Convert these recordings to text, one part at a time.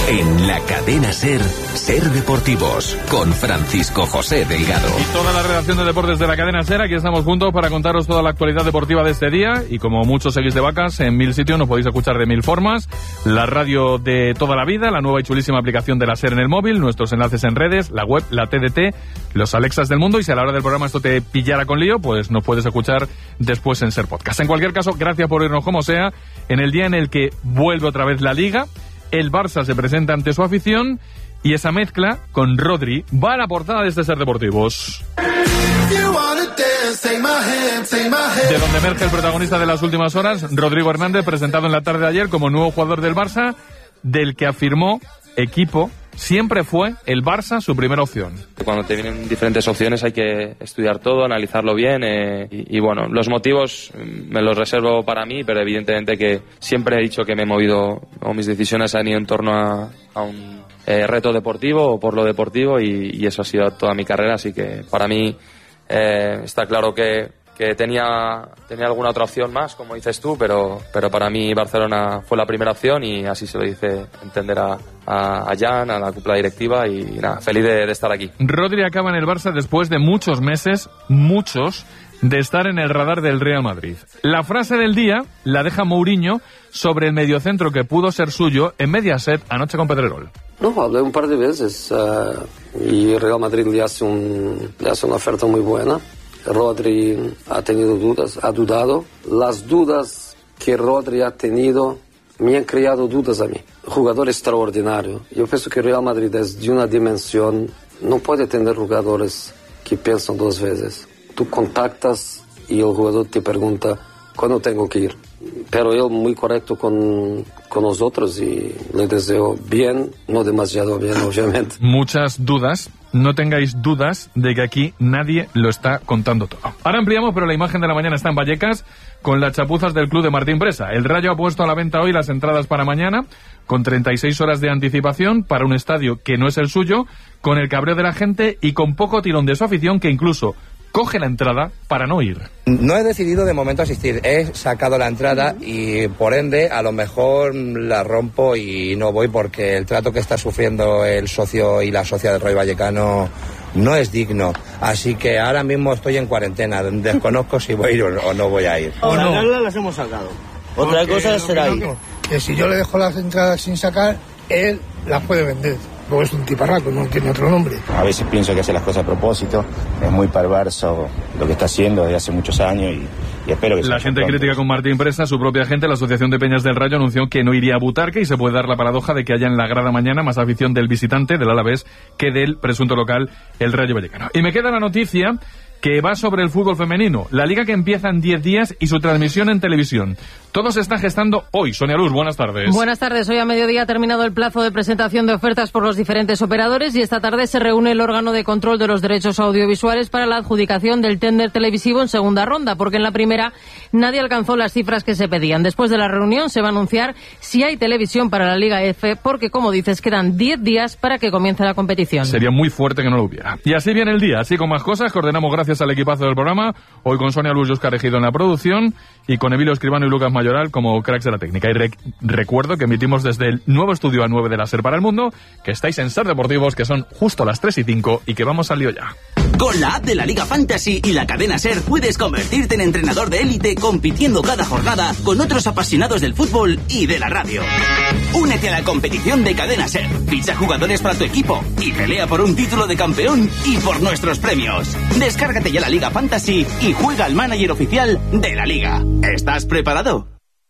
En la cadena SER, Ser Deportivos, con Francisco José Delgado. Y toda la redacción de deportes de la cadena SER, aquí estamos juntos para contaros toda la actualidad deportiva de este día. Y como muchos seguís de vacas, en 1000 sitios nos podéis escuchar de 1000 formas. La radio de toda la vida, la nueva y chulísima aplicación de la SER en el móvil, nuestros enlaces en redes, la web, la TDT, los Alexas del mundo. Y si a la hora del programa esto te pillara con lío, pues nos puedes escuchar después en SER Podcast. En cualquier caso, gracias por irnos como sea, en el día en el que vuelve otra vez la Liga. El Barça se presenta ante su afición y esa mezcla con Rodri va a la portada de este Ser Deportivos. De donde emerge el protagonista de las últimas horas, Rodrigo Hernández, presentado en la tarde de ayer como nuevo jugador del Barça, del que afirmó equipo siempre fue el Barça su primera opción. Cuando te vienen diferentes opciones hay que estudiar todo, analizarlo bien y bueno, los motivos me los reservo para mí, pero evidentemente que siempre he dicho que me he movido o mis decisiones han ido en torno a un reto deportivo o por lo deportivo y eso ha sido toda mi carrera, así que para mí está claro que tenía alguna otra opción más, como dices tú, pero para mí Barcelona fue la primera opción y así se lo hice entender a Jan, a la cúpula directiva y nada, feliz de estar aquí. Rodri acaba en el Barça después de muchos meses, de estar en el radar del Real Madrid. La frase del día la deja Mourinho sobre el mediocentro que pudo ser suyo en Mediaset anoche con Pedrerol. No, hablé un par de veces y Real Madrid le hace una oferta muy buena. Rodri ha tenido dudas, ha dudado. Las dudas que Rodri ha tenido me han creado dudas a mí. Jugador extraordinario. Yo pienso que Real Madrid es de una dimensión, no puede tener jugadores que piensan dos veces. Tú contactas y el jugador te pregunta cuándo tengo que ir. Pero él muy correcto con nosotros y le deseo bien, no demasiado bien, obviamente. Muchas dudas. No tengáis dudas de que aquí nadie lo está contando todo. Ahora ampliamos, pero la imagen de la mañana está en Vallecas con las chapuzas del club de Martín Presa. El Rayo ha puesto a la venta hoy las entradas para mañana con 36 horas de anticipación para un estadio que no es el suyo, con el cabreo de la gente y con poco tirón de su afición que incluso coge la entrada para no ir. No he decidido de momento asistir, he sacado la entrada y por ende a lo mejor la rompo y no voy porque el trato que está sufriendo el socio y la socia del Rayo Vallecano no es digno, así que ahora mismo estoy en cuarentena, desconozco si voy a ir o no voy a ir. Las reglas las hemos sacado, otra cosa será ir. Que si yo le dejo las entradas sin sacar, él las puede vender. Luego es un tiparraco, no tiene otro nombre. A veces pienso que hace las cosas a propósito, es muy perverso lo que está haciendo desde hace muchos años y espero que... La gente crítica con Martín Presa, su propia gente, la Asociación de Peñas del Rayo anunció que no iría a Butarque y se puede dar la paradoja de que haya en la grada mañana más afición del visitante, del Alavés, que del presunto local, el Rayo Vallecano. Y me queda la noticia que va sobre el fútbol femenino, la liga que empieza en 10 días y su transmisión en televisión. Todo se está gestando hoy. Sonia Luz, buenas tardes. Buenas tardes. Hoy a mediodía ha terminado el plazo de presentación de ofertas por los diferentes operadores y esta tarde se reúne el órgano de control de los derechos audiovisuales para la adjudicación del tender televisivo en segunda ronda, porque en la primera nadie alcanzó las cifras que se pedían. Después de la reunión se va a anunciar si hay televisión para la Liga F, porque, como dices, quedan 10 días para que comience la competición. Sería muy fuerte que no lo hubiera. Y así viene el día, así con más cosas que ordenamos gracias al equipazo del programa, hoy con Sonia Luz y Óscar Ejido en la producción y con Emilio Escribano y Lucas Mayoral como cracks de la técnica. Y recuerdo que emitimos desde el nuevo estudio A9 de la SER para el mundo, que estáis en SER Deportivos, que son justo las 3:05 y que vamos al lío ya. Con la app de la Liga Fantasy y la cadena SER puedes convertirte en entrenador de élite compitiendo cada jornada con otros apasionados del fútbol y de la radio. Únete a la competición de cadena SER, ficha jugadores para tu equipo y pelea por un título de campeón y por nuestros premios. Descárgate ya la Liga Fantasy y juega al manager oficial de la Liga. ¿Estás preparado?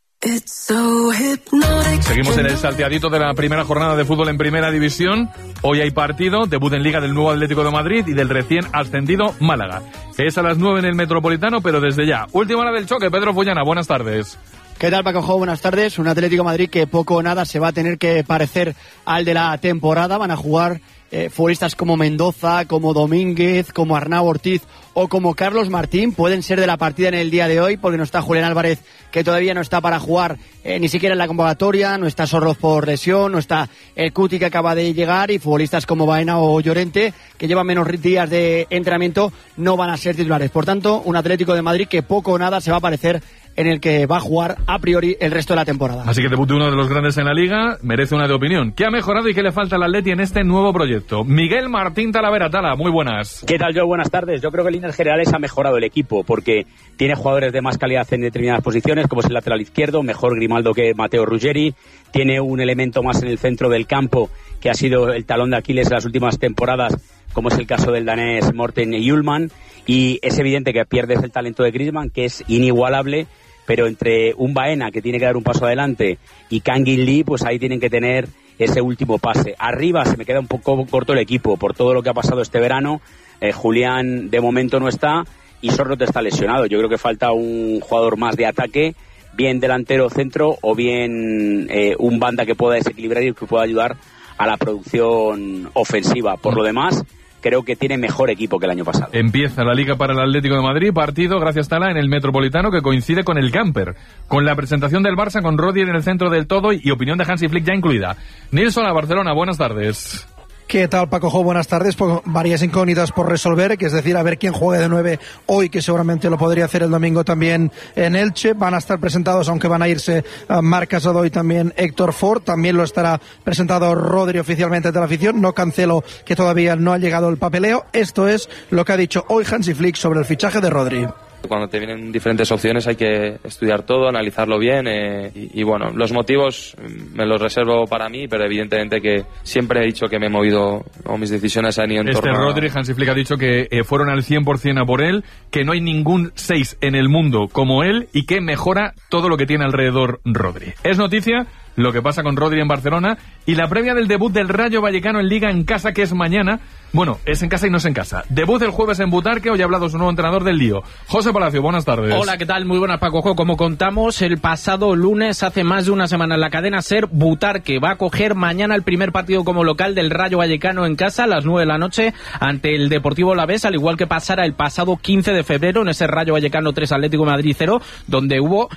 Seguimos en el salteadito de la primera jornada de fútbol en Primera División. Hoy hay partido, debut en Liga del nuevo Atlético de Madrid y del recién ascendido Málaga. Es a las 9 en el Metropolitano, pero desde ya. Última hora del choque, Pedro Fullana, buenas tardes. ¿Qué tal, Paco Jo? Buenas tardes. Un Atlético de Madrid que poco o nada se va a tener que parecer al de la temporada. Van a jugar futbolistas como Mendoza, como Domínguez, como Arnau Ortiz o como Carlos Martín. Pueden ser de la partida en el día de hoy porque no está Julián Álvarez, que todavía no está para jugar ni siquiera en la convocatoria, no está Sorloz por lesión, no está el Cuti que acaba de llegar y futbolistas como Baena o Llorente, que llevan menos días de entrenamiento, no van a ser titulares. Por tanto, un Atlético de Madrid que poco o nada se va a parecer en el que va a jugar a priori el resto de la temporada. Así que debut de uno de los grandes en la Liga merece una de opinión. ¿Qué ha mejorado y qué le falta al Atleti en este nuevo proyecto? Miguel Martín Talavera. Tala, muy buenas. ¿Qué tal, Joe? Buenas tardes. Yo creo que en líneas generales ha mejorado el equipo porque tiene jugadores de más calidad en determinadas posiciones, como es el lateral izquierdo, mejor Grimaldo que Matteo Ruggeri. Tiene un elemento más en el centro del campo que ha sido el talón de Aquiles en las últimas temporadas, como es el caso del danés Morten Hjulmand. Y es evidente que pierdes el talento de Griezmann, que es inigualable, pero entre un Baena, que tiene que dar un paso adelante, y Kangin Lee, pues ahí tienen que tener ese último pase. Arriba se me queda un poco corto el equipo por todo lo que ha pasado este verano. Julián de momento no está y Sorloth está lesionado. Yo creo que falta un jugador más de ataque, bien delantero centro o bien un banda que pueda desequilibrar y que pueda ayudar a la producción ofensiva. Por lo demás, creo que tiene mejor equipo que el año pasado. Empieza la Liga para el Atlético de Madrid, partido, gracias Tala, en el Metropolitano, que coincide con el Camper, con la presentación del Barça, con Rodri en el centro del todo y opinión de Hansi Flick ya incluida. Nilsson a Barcelona, buenas tardes. ¿Qué tal, Paco Jo? Buenas tardes. Pues varias incógnitas por resolver, que es decir, a ver quién juegue de 9 hoy, que seguramente lo podría hacer el domingo también en Elche. Van a estar presentados, aunque van a irse Marc Casado y también Héctor Ford. También lo estará presentado Rodri oficialmente ante la afición. No Cancelo, que todavía no ha llegado el papeleo. Esto es lo que ha dicho hoy Hansi Flick sobre el fichaje de Rodri. Cuando te vienen diferentes opciones hay que estudiar todo, analizarlo bien y bueno, los motivos me los reservo para mí, pero evidentemente que siempre he dicho que me he movido o mis decisiones han ido en torno a... Rodri, Hansi Flick ha dicho que fueron al 100% a por él, que no hay ningún 6 en el mundo como él y que mejora todo lo que tiene alrededor Rodri. Es noticia lo que pasa con Rodri en Barcelona y la previa del debut del Rayo Vallecano en Liga en casa, que es mañana. Bueno, es en casa y no es en casa. Debut el jueves en Butarque. Hoy ha hablado su nuevo entrenador del lío. José Palacio, buenas tardes. Hola, ¿qué tal? Muy buenas, Paco Jo. Como contamos, el pasado lunes, hace más de una semana, en la cadena SER, Butarque va a coger mañana el primer partido como local del Rayo Vallecano en casa a las 9 de la noche ante el Deportivo Alavés, al igual que pasara el pasado 15 de febrero en ese Rayo Vallecano 3 Atlético de Madrid 0, donde hubo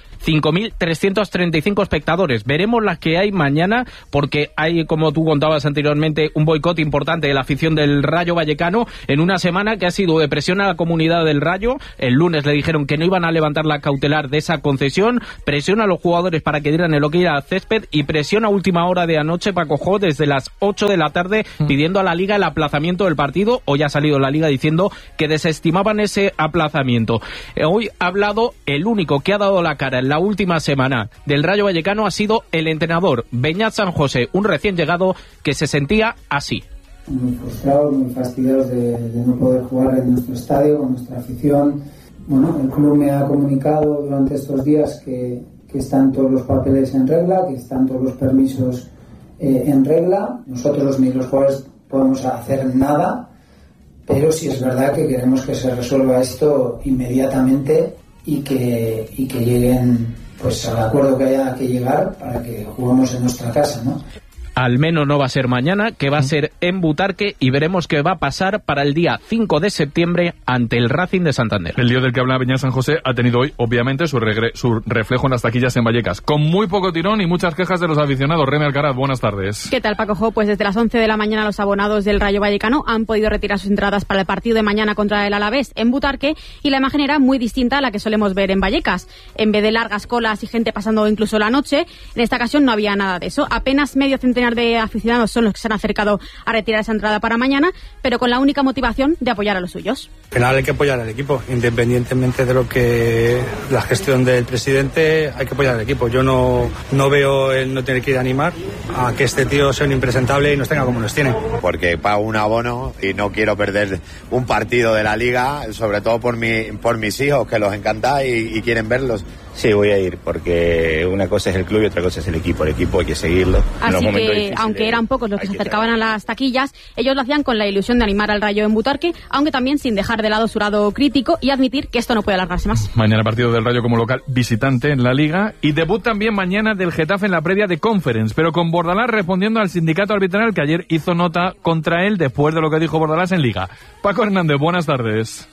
5.335 espectadores. Veremos las que hay mañana, porque hay, como tú contabas anteriormente, un boicot importante de la afición del Rayo Vallecano en una semana que ha sido de presión a la comunidad del Rayo. El lunes le dijeron que no iban a levantar la cautelar de esa concesión, presión a los jugadores para que dieran el ok al césped y presión a última hora de anoche, Paco Jo, desde las 8 de la tarde pidiendo a la Liga el aplazamiento del partido. Hoy ha salido la Liga diciendo que desestimaban ese aplazamiento. Hoy ha hablado el único que ha dado la cara en la última semana del Rayo Vallecano, ha sido el entrenador Beñat San José, un recién llegado que se sentía así. Muy frustrados, muy fastidiados de no poder jugar en nuestro estadio, con nuestra afición. Bueno, el club me ha comunicado durante estos días que están todos los papeles en regla, que están todos los permisos en regla. Nosotros ni los jugadores podemos hacer nada, pero sí es verdad que queremos que se resuelva esto inmediatamente y que lleguen pues al acuerdo que haya que llegar para que juguemos en nuestra casa, ¿no? Al menos no va a ser mañana, que va a ser en Butarque, y veremos qué va a pasar para el día 5 de septiembre ante el Racing de Santander. El lío del que habla Beñat San José ha tenido hoy, obviamente, su reflejo en las taquillas en Vallecas, con muy poco tirón y muchas quejas de los aficionados. Remy Alcaraz, buenas tardes. ¿Qué tal, Paco Jo? Pues desde las 11 de la mañana los abonados del Rayo Vallecano han podido retirar sus entradas para el partido de mañana contra el Alavés en Butarque, y la imagen era muy distinta a la que solemos ver en Vallecas. En vez de largas colas y gente pasando incluso la noche, en esta ocasión no había nada de eso. Apenas medio centenar de aficionados son los que se han acercado a retirar esa entrada para mañana, pero con la única motivación de apoyar a los suyos. Al final hay que apoyar al equipo, independientemente de lo que la gestión del presidente, hay que apoyar al equipo. Yo no veo el no tener que ir a animar a que este tío sea un impresentable y nos tenga como nos tiene. Porque pago un abono y no quiero perder un partido de la Liga, sobre todo por mis hijos, que los encanta y quieren verlos. Sí, voy a ir, porque una cosa es el club y otra cosa es el equipo. El equipo hay que seguirlo. Así que, aunque eran pocos los que se acercaban a las taquillas, ellos lo hacían con la ilusión de animar al Rayo en Butarque, aunque también sin dejar de lado su lado crítico y admitir que esto no puede alargarse más. Mañana partido del Rayo como local visitante en la Liga, y debut también mañana del Getafe en la previa de Conference, pero con Bordalás respondiendo al sindicato arbitral que ayer hizo nota contra él después de lo que dijo Bordalás en Liga. Paco Hernández, buenas tardes.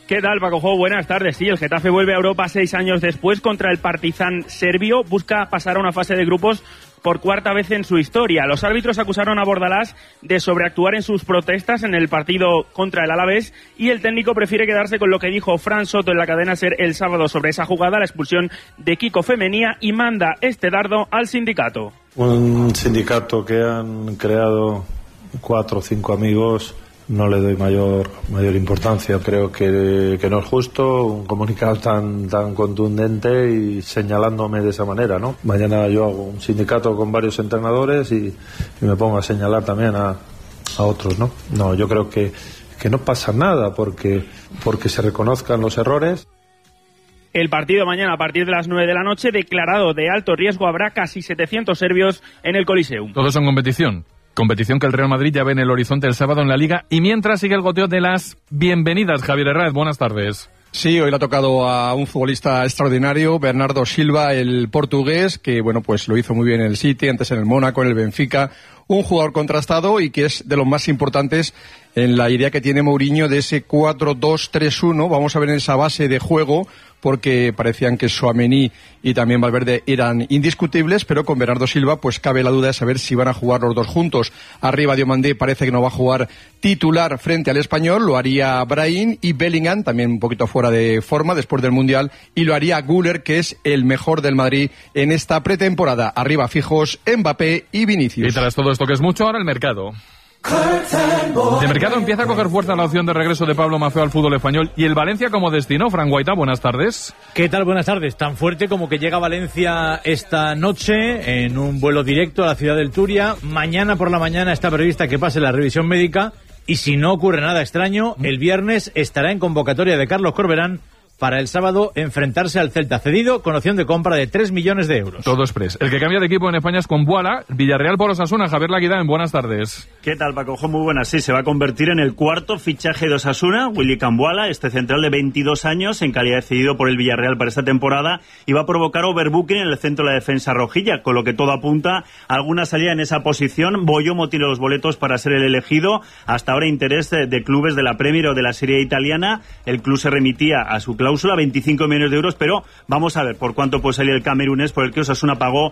¿Qué tal, Paco? Buenas tardes. Sí, el Getafe vuelve a Europa 6 años después contra el Partizan serbio. Busca pasar a una fase de grupos por cuarta vez en su historia. Los árbitros acusaron a Bordalás de sobreactuar en sus protestas en el partido contra el Alavés y el técnico prefiere quedarse con lo que dijo Fran Soto en la cadena SER el sábado sobre esa jugada, la expulsión de Kiko Femenía, y manda este dardo al sindicato. Un sindicato que han creado 4 o 5 amigos. No le doy mayor importancia. Creo que no es justo un comunicado tan contundente y señalándome de esa manera, ¿no? Mañana yo hago un sindicato con varios entrenadores y me pongo a señalar también a otros, ¿no? No, yo creo que no pasa nada porque se reconozcan los errores. El partido mañana a partir de las 9 de la noche, declarado de alto riesgo, habrá casi 700 serbios en el Coliseum. Todos en competición. Competición que el Real Madrid ya ve en el horizonte el sábado en la Liga. Y mientras sigue el goteo de las bienvenidas. Javier Herráez, buenas tardes. Sí, hoy le ha tocado a un futbolista extraordinario, Bernardo Silva, el portugués, que bueno, pues lo hizo muy bien en el City, antes en el Mónaco, en el Benfica. Un jugador contrastado y que es de los más importantes en la idea que tiene Mourinho de ese 4-2-3-1. Vamos a ver en esa base de juego, porque parecían que Tchouaméni y también Valverde eran indiscutibles, pero con Bernardo Silva pues cabe la duda de saber si van a jugar los dos juntos. Arriba Diomandé parece que no va a jugar titular frente al Español, lo haría Brahim, y Bellingham, también un poquito fuera de forma después del Mundial, y lo haría Güler, que es el mejor del Madrid en esta pretemporada. Arriba fijos Mbappé y Vinicius. Y tras todo esto que es mucho, ahora el mercado. De mercado empieza a coger fuerza la opción de regreso de Pablo Maffeo al fútbol español y el Valencia como destino. Fran Guaita, buenas tardes. ¿Qué tal? Buenas tardes. Tan fuerte como que llega a Valencia esta noche en un vuelo directo a la ciudad del Turia. Mañana por la mañana está prevista que pase la revisión médica y si no ocurre nada extraño, el viernes estará en convocatoria de Carlos Corberán para el sábado enfrentarse al Celta, cedido con opción de compra de 3 millones de euros. Todo express. El que cambia de equipo en España es con Buala, Villarreal por Osasuna. Javier Laguidán, buenas tardes. ¿Qué tal, Paco? Muy buenas. Sí, se va a convertir en el cuarto fichaje de Osasuna, Willy Cambuala, este central de 22 años, en calidad de cedido por el Villarreal para esta temporada, y va a provocar overbooking en el centro de la defensa rojilla, con lo que todo apunta a alguna salida en esa posición. Boyomo tiene los boletos para ser el elegido. Hasta ahora interés de clubes de la Premier o de la Serie italiana. El club se remitía a su cláusula, 25 millones de euros, pero vamos a ver por cuánto puede salir el camerunés, por el que Osasuna pagó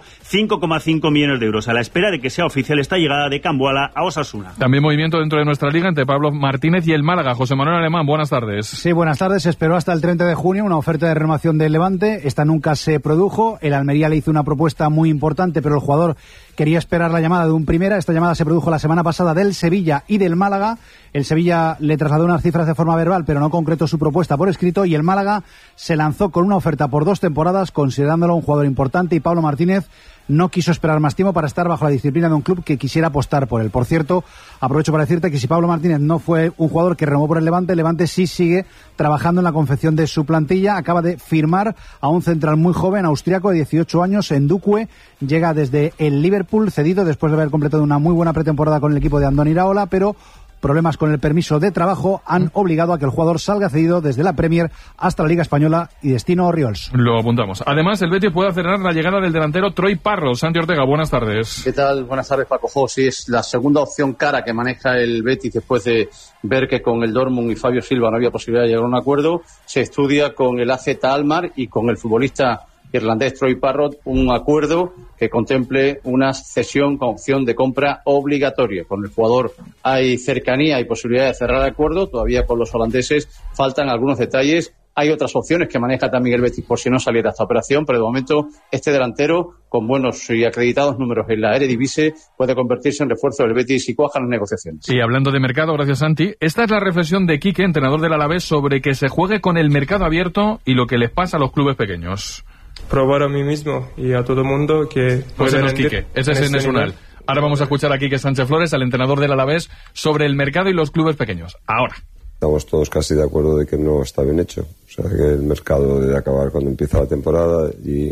5,5 millones de euros, a la espera de que sea oficial esta llegada de Cambuala a Osasuna. También movimiento dentro de nuestra liga entre Pablo Martínez y el Málaga. José Manuel Alemán, buenas tardes. Sí, buenas tardes. Se esperó hasta el 30 de junio una oferta de renovación del Levante. Esta nunca se produjo. El Almería le hizo una propuesta muy importante, pero el jugador quería esperar la llamada de un primera. Esta llamada se produjo la semana pasada del Sevilla y del Málaga. El Sevilla le trasladó unas cifras de forma verbal, pero no concretó su propuesta por escrito, y el Málaga se lanzó con una oferta por 2 temporadas, considerándolo un jugador importante, y Pablo Martínez no quiso esperar más tiempo para estar bajo la disciplina de un club que quisiera apostar por él. Por cierto, aprovecho para decirte que si Pablo Martínez no fue un jugador que renovó por el Levante sí sigue trabajando en la confección de su plantilla. Acaba de firmar a un central muy joven, austriaco, de 18 años, en Duque. Llega desde el Liverpool, cedido después de haber completado una muy buena pretemporada con el equipo de Andoni Iraola, pero problemas con el permiso de trabajo han obligado a que el jugador salga cedido desde la Premier hasta la Liga Española y destino Oriols. Lo apuntamos. Además, el Betis puede acelerar la llegada del delantero Troy Parro. Santi Ortega, buenas tardes. ¿Qué tal? Buenas tardes, Paco Jo. Sí, es la segunda opción cara que maneja el Betis después de ver que con el Dortmund y Fabio Silva no había posibilidad de llegar a un acuerdo. Se estudia con el AZ Alkmaar y con el futbolista irlandés Troy Parrott un acuerdo que contemple una cesión con opción de compra obligatoria. Con el jugador hay cercanía y posibilidad de cerrar el acuerdo. Todavía con los holandeses faltan algunos detalles. Hay otras opciones que maneja también el Betis por si no saliera esta operación, pero de momento este delantero, con buenos y acreditados números en la Eredivisie, puede convertirse en refuerzo del Betis si cuajan las negociaciones. Y hablando de mercado, gracias Santi, esta es la reflexión de Quique, entrenador del Alavés, sobre que se juegue con el mercado abierto y lo que les pasa a los clubes pequeños. Probar a mí mismo y a todo el mundo que pues ese es Quique, ese es Nesunal. Ahora vamos a escuchar a Quique Sánchez Flores, al entrenador del Alavés, sobre el mercado y los clubes pequeños. Ahora. Estamos todos casi de acuerdo de que no está bien hecho. O sea, que el mercado debe acabar cuando empieza la temporada y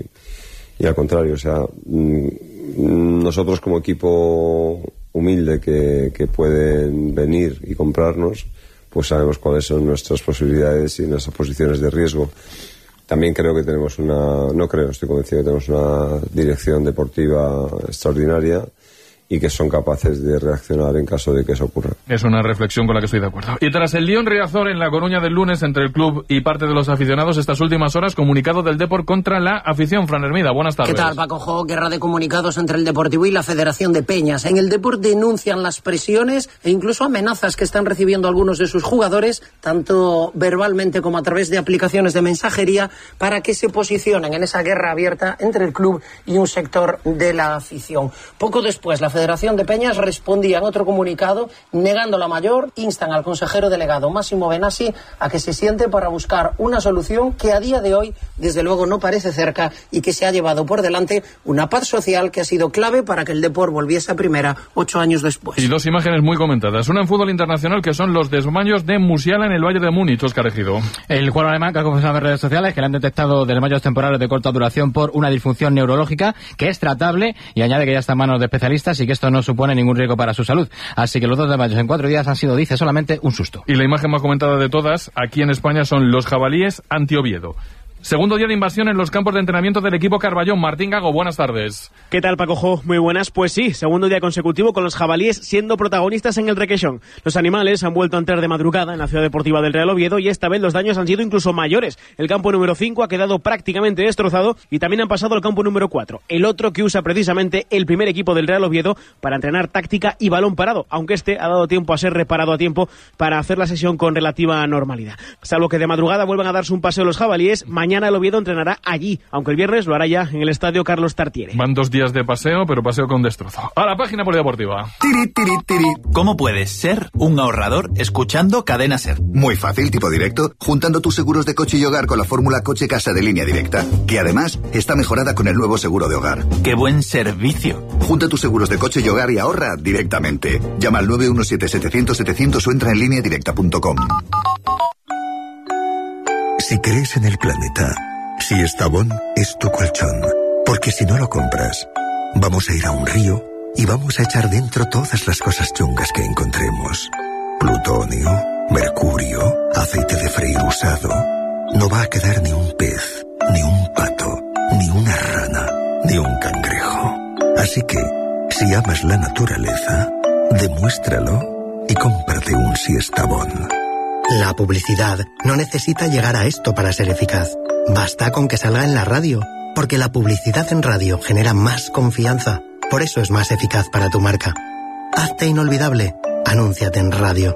al contrario. O sea, nosotros como equipo humilde que pueden venir y comprarnos, pues sabemos cuáles son nuestras posibilidades y nuestras posiciones de riesgo. También creo que estoy convencido que tenemos una dirección deportiva extraordinaria y que son capaces de reaccionar en caso de que eso ocurra. Es una reflexión con la que estoy de acuerdo. Y tras el lío en Riazor en La Coruña del lunes entre el club y parte de los aficionados, estas últimas horas, comunicado del Depor contra la afición. Fran Hermida, buenas tardes. ¿Qué tal, Paco Jo? Guerra de comunicados entre el Deportivo y la Federación de Peñas. En el Depor denuncian las presiones e incluso amenazas que están recibiendo algunos de sus jugadores, tanto verbalmente como a través de aplicaciones de mensajería, para que se posicionen en esa guerra abierta entre el club y un sector de la afición. Poco después, la Federación de Peñas respondía en otro comunicado negando la mayor, instan al consejero delegado Máximo Benassi a que se siente para buscar una solución que a día de hoy desde luego no parece cerca y que se ha llevado por delante una paz social que ha sido clave para que el Depor volviese a primera 8 años después. Y dos imágenes muy comentadas, una en fútbol internacional que son los desmayos de Musiala en el Valle de Múnich. Óscar Ejido. El jugador alemán que ha confesado en redes sociales que le han detectado desmayos temporales de corta duración por una disfunción neurológica que es tratable, y añade que ya está en manos de especialistas y que esto no supone ningún riesgo para su salud. Así que los 2 desmayos en 4 días han sido, dice, solamente un susto. Y la imagen más comentada de todas, aquí en España, son los jabalíes anti-Oviedo. Segundo día de invasión en los campos de entrenamiento del equipo Carballón. Martín Gago, buenas tardes. ¿Qué tal, Paco Jo? Muy buenas. Pues sí, segundo día consecutivo con los jabalíes siendo protagonistas en el Requesón. Los animales han vuelto a entrar de madrugada en la ciudad deportiva del Real Oviedo y esta vez los daños han sido incluso mayores. El campo número 5 ha quedado prácticamente destrozado y también han pasado al campo número 4, el otro que usa precisamente el primer equipo del Real Oviedo para entrenar táctica y balón parado, aunque este ha dado tiempo a ser reparado a tiempo para hacer la sesión con relativa normalidad. Salvo que de madrugada vuelvan a darse un paseo los jabalíes, mañana el Oviedo entrenará allí, aunque el viernes lo hará ya en el estadio Carlos Tartiere. Van 2 días de paseo, pero paseo con destrozo. A la página polideportiva. ¿Cómo puedes ser un ahorrador escuchando Cadena Ser? Muy fácil, tipo directo, juntando tus seguros de coche y hogar con la fórmula Coche Casa de Línea Directa, que además está mejorada con el nuevo seguro de hogar. ¡Qué buen servicio! Junta tus seguros de coche y hogar y ahorra directamente. Llama al 917-700-700 o entra en lineadirecta.com. Si crees en el planeta, si Estavón es tu colchón, porque si no lo compras, vamos a ir a un río y vamos a echar dentro todas las cosas chungas que encontremos. Plutonio, mercurio, aceite de freír usado. No va a quedar ni un pez, ni un pato, ni una rana, ni un cangrejo. Así que, si amas la naturaleza, demuéstralo y cómprate un Siestabón. La publicidad no necesita llegar a esto para ser eficaz. Basta con que salga en la radio, porque la publicidad en radio genera más confianza. Por eso es más eficaz para tu marca. Hazte inolvidable. Anúnciate en radio.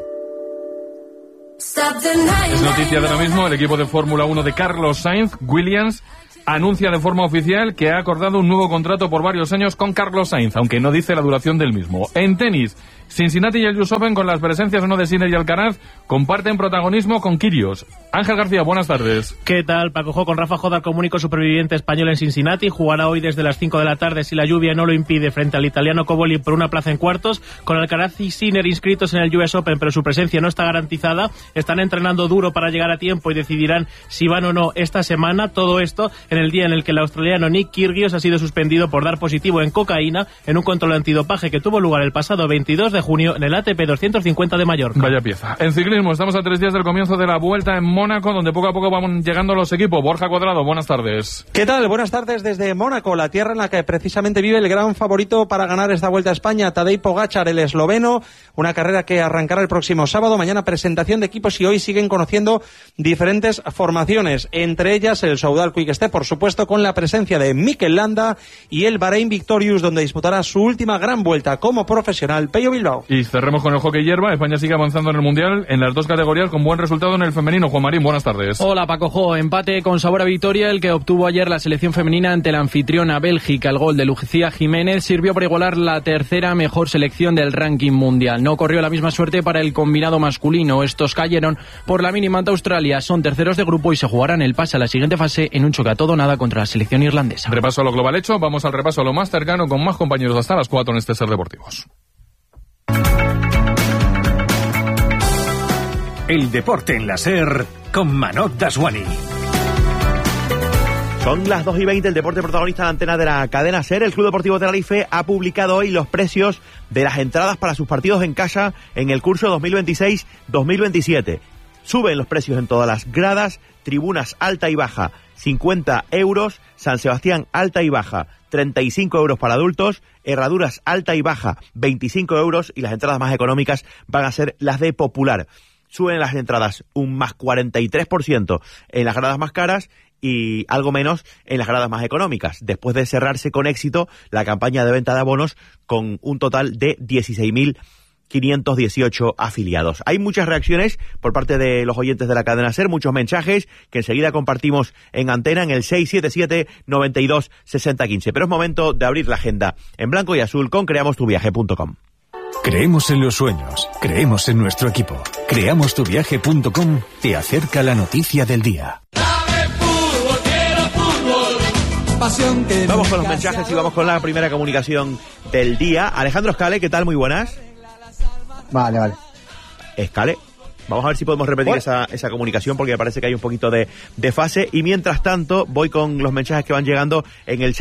Es noticia de lo mismo, el equipo de Fórmula 1 de Carlos Sainz, Williams, anuncia de forma oficial que ha acordado un nuevo contrato por varios años con Carlos Sainz, aunque no dice la duración del mismo. En tenis, Cincinnati y el US Open, con las presencias o no de Sinner y Alcaraz, comparten protagonismo con Kyrgios. Ángel García, buenas tardes. ¿Qué tal, Paco Jo? Con Rafa Jodar como único superviviente español en Cincinnati. Jugará hoy desde las 5 de la tarde, si la lluvia no lo impide, frente al italiano Cobolli por una plaza en cuartos. Con Alcaraz y Sinner inscritos en el US Open, pero su presencia no está garantizada. Están entrenando duro para llegar a tiempo y decidirán si van o no esta semana. Todo esto en el día en el que el australiano Nick Kyrgios ha sido suspendido por dar positivo en cocaína en un control antidopaje que tuvo lugar el pasado 22 de junio en el ATP 250 de Mallorca. Vaya pieza. En ciclismo, estamos a 3 días del comienzo de la Vuelta en Mónaco, donde poco a poco van llegando los equipos. Borja Cuadrado, buenas tardes. ¿Qué tal? Buenas tardes desde Mónaco, la tierra en la que precisamente vive el gran favorito para ganar esta Vuelta a España, Tadej Pogačar, el esloveno. Una carrera que arrancará el próximo sábado. Mañana presentación de equipos y hoy siguen conociendo diferentes formaciones, entre ellas el Soudal Quick Step, por supuesto, con la presencia de Mikel Landa, y el Bahrein Victorious, donde disputará su última gran vuelta como profesional, Pello Bilbao. Y cerremos con el hockey hierba. España sigue avanzando en el Mundial en las 2 categorías con buen resultado en el femenino. Juan Marín, buenas tardes. Hola, Paco Jo. Empate con sabor a victoria el que obtuvo ayer la selección femenina ante la anfitriona Bélgica. El gol de Lucía Jiménez sirvió para igualar la tercera mejor selección del ranking mundial. No corrió la misma suerte para el combinado masculino. Estos cayeron por la mínima ante Australia. Son terceros de grupo y se jugarán el pase a la siguiente fase en un choque a todo nada contra la selección irlandesa. Repaso a lo global hecho. Vamos al repaso a lo más cercano con más compañeros hasta las 4 en este Ser Deportivos. El deporte en la Ser con Manot Daswani. Son las 2:20, el deporte protagonista en la antena de la cadena SER. El Club Deportivo Tenerife ha publicado hoy los precios de las entradas para sus partidos en casa en el curso 2026-2027. Suben los precios en todas las gradas, tribunas alta y baja, 50 euros, San Sebastián alta y baja, 35 euros para adultos, herraduras alta y baja, 25 euros, y las entradas más económicas van a ser las de Popular. Suben las entradas un más 43% en las gradas más caras y algo menos en las gradas más económicas, después de cerrarse con éxito la campaña de venta de abonos con un total de 16.518 afiliados. Hay muchas reacciones por parte de los oyentes de la cadena SER, muchos mensajes que enseguida compartimos en antena en el 677-92-6015. Pero es momento de abrir la agenda en blanco y azul con creamostuviaje.com. Creemos en los sueños, creemos en nuestro equipo. Creamostuviaje.com te acerca la noticia del día. Vamos con los mensajes y vamos con la primera comunicación del día. Alejandro Escale, ¿qué tal? Muy buenas. Vale. Escale, vamos a ver si podemos repetir esa comunicación porque me parece que hay un poquito de fase. Y mientras tanto, voy con los mensajes que van llegando en el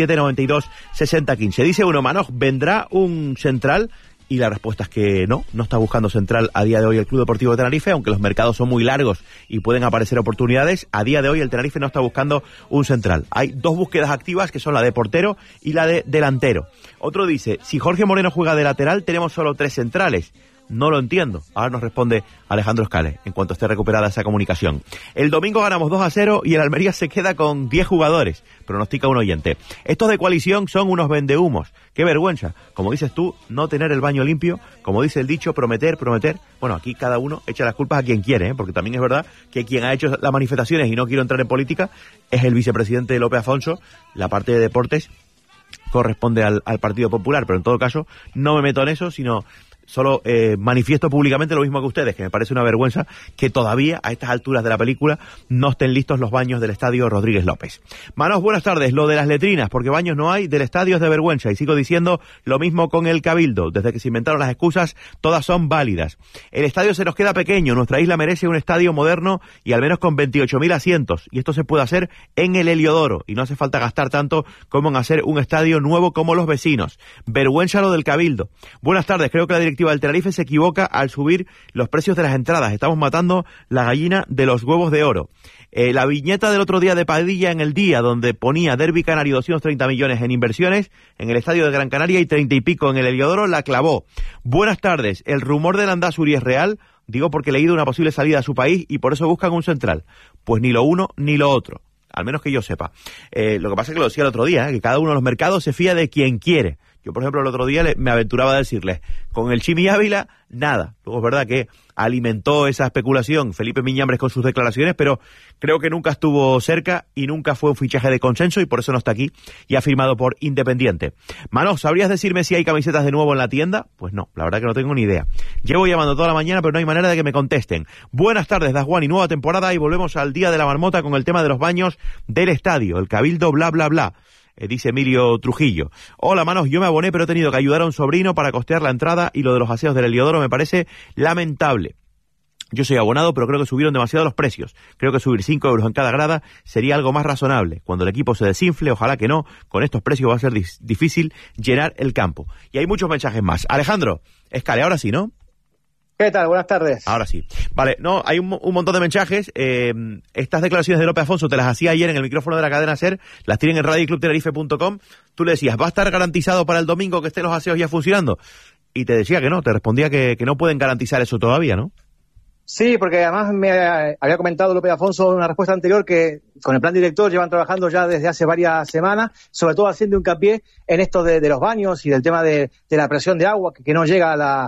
677-92-6015. Dice uno, Manoj, ¿vendrá un central? Y la respuesta es que no está buscando central a día de hoy el Club Deportivo de Tenerife, aunque los mercados son muy largos y pueden aparecer oportunidades. A día de hoy el Tenerife no está buscando un central. Hay dos búsquedas activas que son la de portero y la de delantero. Otro dice, si Jorge Moreno juega de lateral tenemos solo 3 centrales. No lo entiendo. Ahora nos responde Alejandro Escale en cuanto esté recuperada esa comunicación. El domingo ganamos 2-0 y el Almería se queda con 10 jugadores, pronostica un oyente. Estos de coalición son unos vendehumos. Qué vergüenza. Como dices tú, no tener el baño limpio. Como dice el dicho, prometer. Bueno, aquí cada uno echa las culpas a quien quiere, porque también es verdad que quien ha hecho las manifestaciones, y no quiero entrar en política, es el vicepresidente López Afonso. La parte de deportes corresponde al Partido Popular, pero en todo caso no me meto en eso, sino solo manifiesto públicamente lo mismo que ustedes, que me parece una vergüenza que todavía a estas alturas de la película no estén listos los baños del estadio Rodríguez López. Manos, buenas tardes. Lo de las letrinas, porque baños no hay, del estadio es de vergüenza, y sigo diciendo lo mismo con el Cabildo. Desde que se inventaron las excusas, todas son válidas. El estadio se nos queda pequeño, nuestra isla merece un estadio moderno y al menos con 28.000 asientos, y esto se puede hacer en el Heliodoro, y no hace falta gastar tanto como en hacer un estadio nuevo como los vecinos. Vergüenza lo del Cabildo. Buenas tardes, creo que la directiva del Tenerife se equivoca al subir los precios de las entradas. Estamos matando la gallina de los huevos de oro. La viñeta del otro día de Padilla en El Día, donde ponía Derbi Canario 230 millones en inversiones en el estadio de Gran Canaria y 30 y pico en el Heliodoro, la clavó. Buenas tardes, el rumor de Landázuri es real, digo porque he leído una posible salida a su país y por eso buscan un central. Pues ni lo uno ni lo otro, al menos que yo sepa. Lo que pasa es que lo decía el otro día, que cada uno de los mercados se fía de quien quiere. Yo, por ejemplo, el otro día me aventuraba a decirles, con el Chimi Ávila, nada. Luego es verdad que alimentó esa especulación Felipe Miñambres con sus declaraciones, pero creo que nunca estuvo cerca y nunca fue un fichaje de consenso y por eso no está aquí y ha firmado por Independiente. Mano, ¿sabrías decirme si hay camisetas de nuevo en la tienda? Pues no, la verdad que no tengo ni idea. Llevo llamando toda la mañana, pero no hay manera de que me contesten. Buenas tardes, Dasguan, y nueva temporada, y volvemos al Día de la Marmota con el tema de los baños del estadio, el Cabildo, bla, bla, bla. Dice Emilio Trujillo. Hola, Manos, yo me aboné, pero he tenido que ayudar a un sobrino para costear la entrada y lo de los aseos del Heliodoro me parece lamentable. Yo soy abonado, pero creo que subieron demasiado los precios. Creo que subir 5 euros en cada grada sería algo más razonable. Cuando el equipo se desinfle, ojalá que no, con estos precios va a ser difícil llenar el campo. Y hay muchos mensajes más. Alejandro Escale, ahora sí, ¿no? ¿Qué tal? Buenas tardes. Ahora sí. Vale, no, hay un montón de mensajes. Estas declaraciones de López Afonso te las hacía ayer en el micrófono de la cadena SER, las tienen en radioyclubtenerife.com. Tú le decías, ¿va a estar garantizado para el domingo que estén los aseos ya funcionando? Y te decía que no, te respondía que no pueden garantizar eso todavía, ¿no? Sí, porque además me había comentado López Afonso en una respuesta anterior que con el plan director llevan trabajando ya desde hace varias semanas, sobre todo haciendo hincapié en esto de los baños y del tema de la presión de agua que no llega a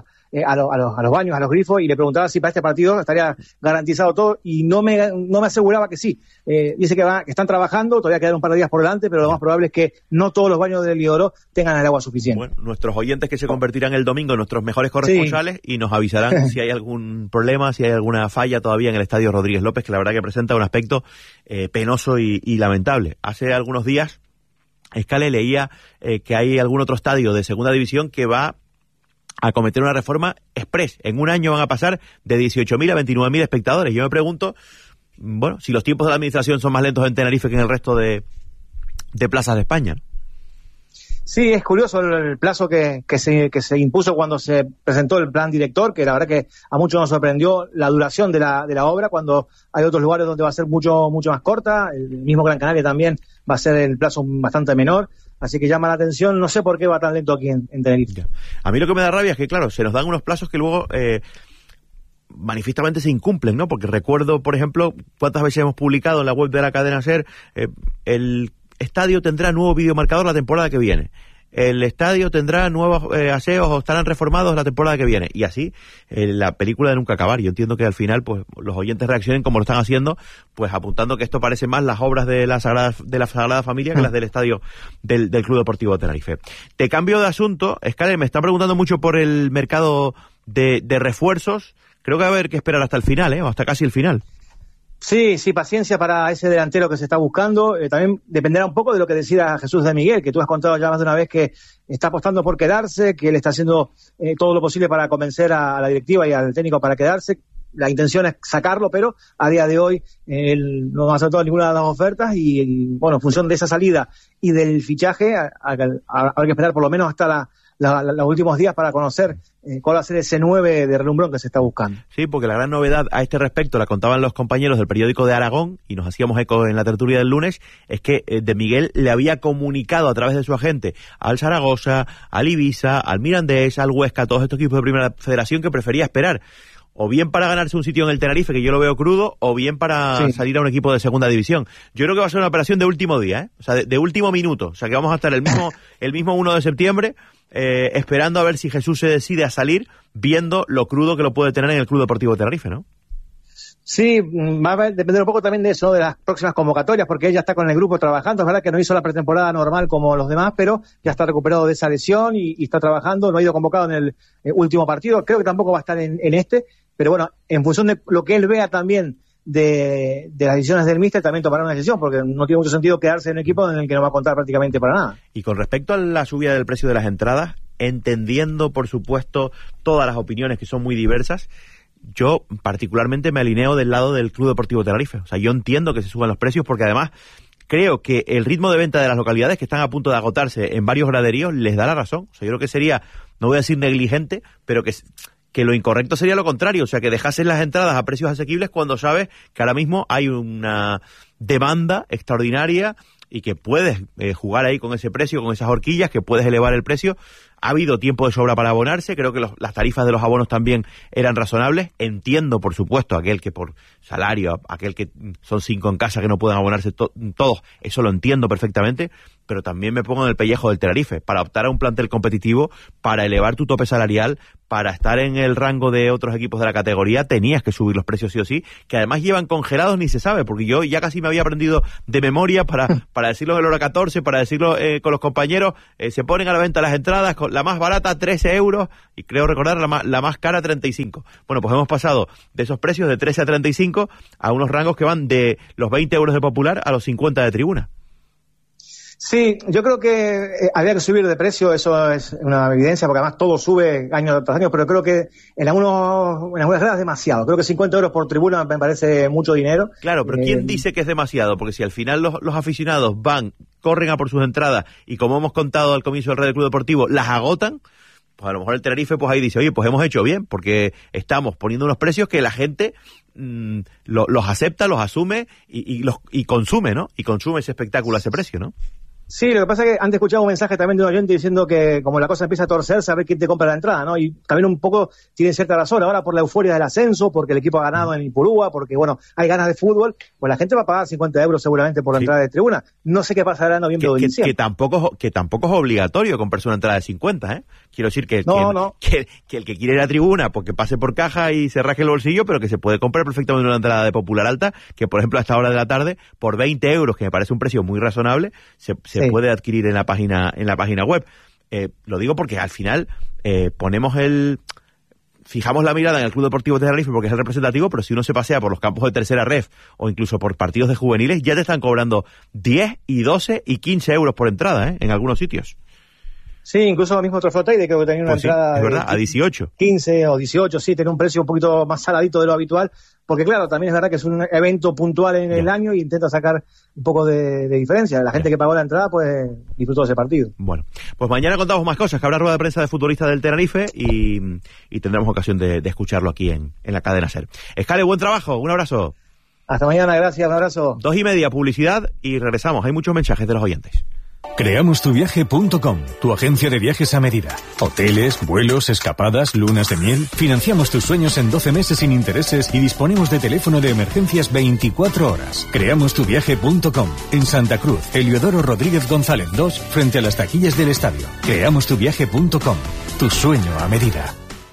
los baños, a los grifos, y le preguntaba si para este partido estaría garantizado todo y no me aseguraba que sí. Dice que están trabajando, todavía quedan un par de días por delante, pero lo más probable es que no todos los baños del Heliodoro tengan el agua suficiente. Bueno, nuestros oyentes que se convertirán el domingo en nuestros mejores corresponsales, sí, y nos avisarán si hay algún problema, si hay alguna falla todavía en el estadio Rodríguez López, que la verdad que presenta un aspecto penoso y lamentable. Hace algunos días, Escale leía que hay algún otro estadio de segunda división que va a cometer una reforma express. En un año van a pasar de 18.000 a 29.000 espectadores. Yo me pregunto, bueno, si los tiempos de la administración son más lentos en Tenerife que en el resto de plazas de España, ¿no? Sí, es curioso el plazo que se impuso cuando se presentó el plan director, que la verdad que a muchos nos sorprendió la duración de la obra, cuando hay otros lugares donde va a ser mucho más corta. El mismo Gran Canaria también va a ser el plazo bastante menor, así que llama la atención. No sé por qué va tan lento aquí en Tenerife. A mí lo que me da rabia es que, claro, se nos dan unos plazos que luego manifiestamente se incumplen, ¿no? Porque recuerdo, por ejemplo, cuántas veces hemos publicado en la web de la cadena SER, el estadio tendrá nuevo videomarcador la temporada que viene. El estadio tendrá nuevos aseos o estarán reformados la temporada que viene. Y así, la película de nunca acabar. Yo entiendo que al final, pues, los oyentes reaccionen como lo están haciendo, pues apuntando que esto parece más las obras de la Sagrada Familia que las del estadio del Club Deportivo Tenerife. Te cambio de asunto, Escale, me están preguntando mucho por el mercado de refuerzos. Creo que va a haber que esperar hasta el final, o hasta casi el final. Sí, paciencia para ese delantero que se está buscando. También dependerá un poco de lo que decida Jesús de Miguel, que tú has contado ya más de una vez que está apostando por quedarse, que él está haciendo todo lo posible para convencer a la directiva y al técnico para quedarse. La intención es sacarlo, pero a día de hoy él no ha aceptado ninguna de las ofertas y bueno, en función de esa salida y del fichaje, habrá que esperar por lo menos hasta los últimos días para conocer cuál va a ser ese 9 de relumbrón que se está buscando. Sí, porque la gran novedad a este respecto, la contaban los compañeros del periódico de Aragón, y nos hacíamos eco en la tertulia del lunes, es que de Miguel le había comunicado a través de su agente al Zaragoza, al Ibiza, al Mirandés, al Huesca, a todos estos equipos de Primera Federación, que prefería esperar, o bien para ganarse un sitio en el Tenerife, que yo lo veo crudo, o bien para salir a un equipo de segunda división. Yo creo que va a ser una operación de último día, o sea, de último minuto. O sea, que vamos a estar el mismo 1 de septiembre esperando a ver si Jesús se decide a salir, viendo lo crudo que lo puede tener en el Club Deportivo Tenerife, ¿no? Sí, va a depender un poco también de eso, de las próximas convocatorias, porque él ya está con el grupo trabajando. Es verdad que no hizo la pretemporada normal como los demás, pero ya está recuperado de esa lesión y está trabajando. No ha ido convocado en el último partido. Creo que tampoco va a estar en este, pero bueno, en función de lo que él vea también de las decisiones del míster, también tomará una decisión, porque no tiene mucho sentido quedarse en un equipo en el que no va a contar prácticamente para nada. Y con respecto a la subida del precio de las entradas, entendiendo, por supuesto, todas las opiniones que son muy diversas, yo particularmente me alineo del lado del Club Deportivo Tenerife. O sea, yo entiendo que se suban los precios porque además creo que el ritmo de venta de las localidades que están a punto de agotarse en varios graderíos les da la razón. O sea, yo creo que sería, no voy a decir negligente, pero que lo incorrecto sería lo contrario, o sea, que dejasen las entradas a precios asequibles cuando sabes que ahora mismo hay una demanda extraordinaria y que puedes jugar ahí con ese precio, con esas horquillas, que puedes elevar el precio. Ha habido tiempo de sobra para abonarse, creo que las tarifas de los abonos también eran razonables. Entiendo, por supuesto, aquel que por salario, aquel que son 5 en casa que no pueden abonarse todos, eso lo entiendo perfectamente, pero también me pongo en el pellejo del Tenerife. Para optar a un plantel competitivo, para elevar tu tope salarial, para estar en el rango de otros equipos de la categoría, tenías que subir los precios sí o sí, que además llevan congelados ni se sabe, porque yo ya casi me había aprendido de memoria para decirlo en el hora 14, para decirlo con los compañeros. Se ponen a la venta las entradas, con la más barata 13 euros y creo recordar la más cara 35. Bueno, pues hemos pasado de esos precios de 13 a 35 a unos rangos que van de los 20 euros de Popular a los 50 de Tribuna. Sí, yo creo que había que subir de precio, eso es una evidencia, porque además todo sube año tras año, pero creo que en algunas gradas es demasiado. Creo que 50 euros por tribuna me parece mucho dinero. Claro, pero ¿quién dice que es demasiado? Porque si al final los aficionados corren a por sus entradas y, como hemos contado al comienzo del Red del Club Deportivo, las agotan, pues a lo mejor el Tenerife pues ahí dice, oye, pues hemos hecho bien, porque estamos poniendo unos precios que la gente los acepta, los asume y consume, ¿no? Y consume ese espectáculo a ese precio, ¿no? Sí, lo que pasa es que antes escuchaba un mensaje también de un oyente diciendo que como la cosa empieza a torcerse, a ver quién te compra la entrada, ¿no? Y también un poco tiene cierta razón ahora por la euforia del ascenso, porque el equipo ha ganado en Ipurúa, porque, bueno, hay ganas de fútbol, pues la gente va a pagar 50 euros seguramente por la entrada de tribuna. No sé qué pasará en noviembre o diciembre. Que tampoco es obligatorio comprarse una entrada de 50, ¿eh? Quiero decir que el que quiere ir a tribuna, pues que pase por caja y se raje el bolsillo, pero que se puede comprar perfectamente una entrada de Popular Alta, que por ejemplo a esta hora de la tarde, por 20 euros, que me parece un precio muy razonable, se puede adquirir en la página web. Lo digo porque al final fijamos la mirada en el Club Deportivo Tenerife porque es el representativo, pero si uno se pasea por los campos de tercera ref o incluso por partidos de juveniles, ya te están cobrando 10 y 12 y 15 euros por entrada, en algunos sitios. Sí, incluso el mismo Trofeo Teide creo que tenía una entrada es verdad, a 18. 15 o 18, sí, tiene un precio un poquito más saladito de lo habitual, porque claro, también es verdad que es un evento puntual en el año y intenta sacar un poco de diferencia. La gente que pagó la entrada, pues disfrutó de ese partido. Bueno, pues mañana contamos más cosas, que habrá rueda de prensa de futbolistas del Tenerife y tendremos ocasión de escucharlo aquí en la cadena SER. Escale, buen trabajo, un abrazo. Hasta mañana, gracias, un abrazo. 2:30, publicidad y regresamos. Hay muchos mensajes de los oyentes. Creamostuviaje.com, tu agencia de viajes a medida. Hoteles, vuelos, escapadas, lunas de miel. Financiamos tus sueños en 12 meses sin intereses y disponemos de teléfono de emergencias 24 horas. Creamostuviaje.com, en Santa Cruz, Heliodoro Rodríguez González 2, frente a las taquillas del estadio. Creamostuviaje.com, tu sueño a medida.